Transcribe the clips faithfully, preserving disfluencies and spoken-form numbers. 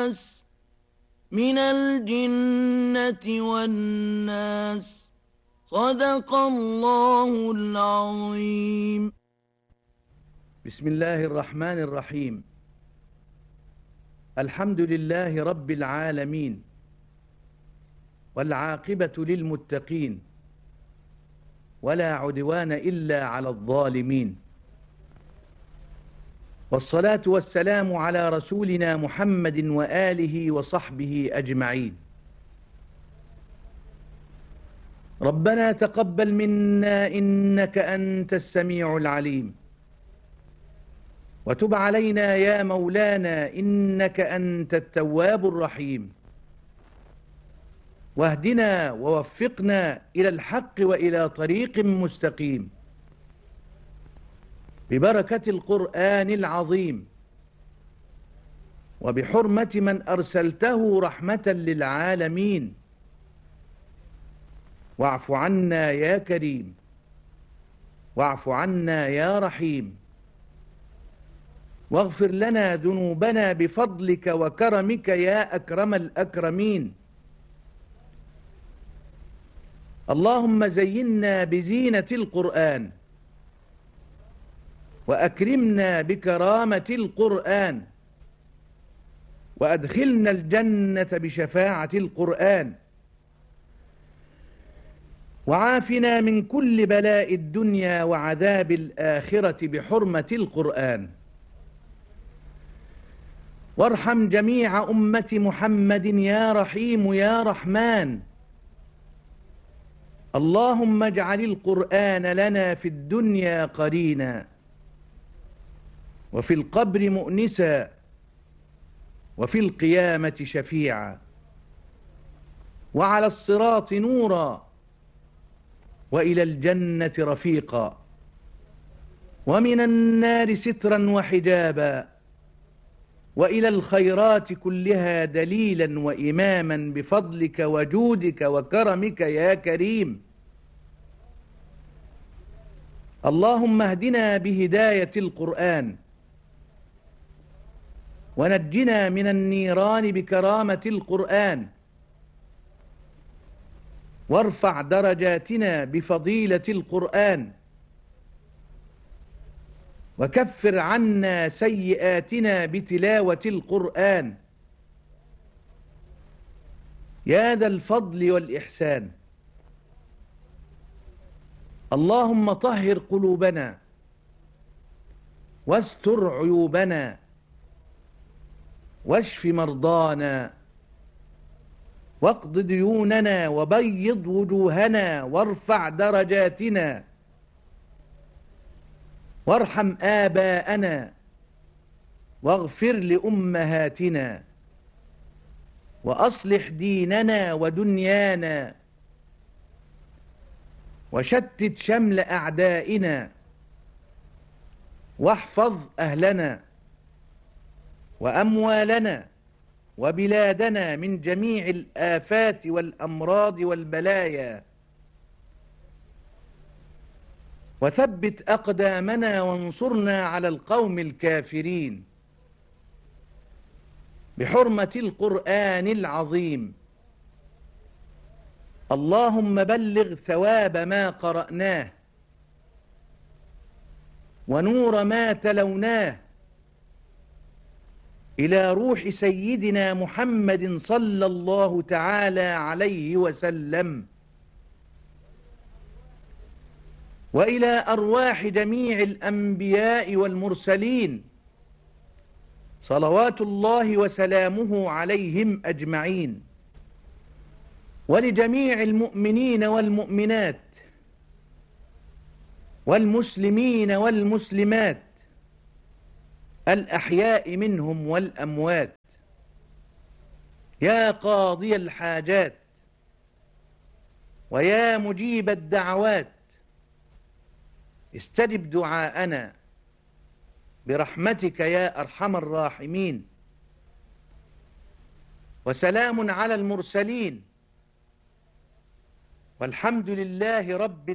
الناس من الجنة والناس. صدق الله العظيم. بسم الله الرحمن الرحيم. الحمد لله رب العالمين، والعاقبة للمتقين، ولا عدوان إلا على الظالمين، والصلاة والسلام على رسولنا محمد وآله وصحبه أجمعين. ربنا تقبل منا إنك أنت السميع العليم، وتب علينا يا مولانا إنك أنت التواب الرحيم، واهدنا ووفقنا إلى الحق وإلى طريق مستقيم ببركة القرآن العظيم، وبحرمة من أرسلته رحمة للعالمين. واعف عنا يا كريم، واعف عنا يا رحيم، واغفر لنا ذنوبنا بفضلك وكرمك يا أكرم الأكرمين. اللهم زينا بزينة القرآن، وأكرمنا بكرامة القرآن، وأدخلنا الجنة بشفاعة القرآن، وعافنا من كل بلاء الدنيا وعذاب الآخرة بحرمة القرآن. وارحم جميع أمة محمد يا رحيم يا رحمن. اللهم اجعل القرآن لنا في الدنيا قرينا، وفي القبر مؤنسا، وفي القيامة شفيعا، وعلى الصراط نورا، وإلى الجنة رفيقا، ومن النار سترا وحجابا، وإلى الخيرات كلها دليلا وإماما بفضلك وجودك وكرمك يا كريم. اللهم اهدنا بهداية القرآن، ونجنا من النيران بكرامة القرآن، وارفع درجاتنا بفضيلة القرآن، وكفر عنا سيئاتنا بتلاوة القرآن يا ذا الفضل والإحسان. اللهم طهر قلوبنا، واستر عيوبنا، واشف مرضانا، واقض ديوننا، وبيض وجوهنا، وارفع درجاتنا، وارحم آباءنا، واغفر لأمهاتنا، وأصلح ديننا ودنيانا، وشتت شمل أعدائنا، واحفظ أهلنا وأموالنا وبلادنا من جميع الآفات والأمراض والبلايا، وثبت أقدامنا وانصرنا على القوم الكافرين بحرمة القرآن العظيم. اللهم بلغ ثواب ما قرأناه، ونور ما تلوناه، إلى روح سيدنا محمد صلى الله تعالى عليه وسلم، وإلى أرواح جميع الأنبياء والمرسلين صلوات الله وسلامه عليهم أجمعين، ولجميع المؤمنين والمؤمنات والمسلمين والمسلمات الأحياء منهم والأموات. يا قاضي الحاجات، ويا مجيب الدعوات، استجب دعاءنا برحمتك يا أرحم الراحمين. وسلام على المرسلين، والحمد لله رب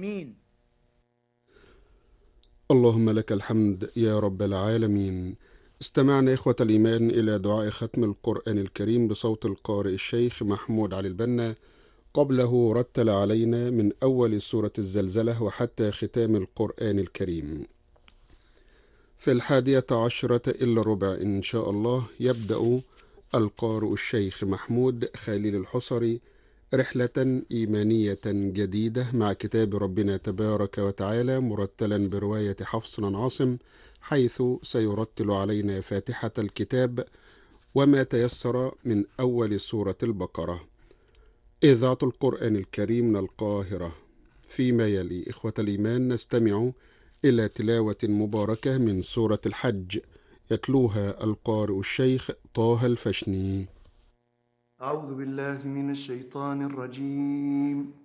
العالمين. اللهم لك الحمد يا رب العالمين، استمعنا إخوة الإيمان إلى دعاء ختم القرآن الكريم بصوت القارئ الشيخ محمود علي البنا. قبله رتل علينا من أول سورة الزلزلة وحتى ختام القرآن الكريم. في الحادية عشرة إلا ربع إن شاء الله يبدأ القارئ الشيخ محمود خليل الحصري رحلة إيمانية جديدة مع كتاب ربنا تبارك وتعالى، مرتلا برواية حفص بن عاصم، حيث سيرتل علينا فاتحة الكتاب وما تيسر من أول سورة البقرة. إذاعة القرآن الكريم من القاهرة. فيما يلي إخوة الإيمان نستمع إلى تلاوة مباركة من سورة الحج، يتلوها القارئ الشيخ طه الفشني. أعوذ بالله من الشيطان الرجيم.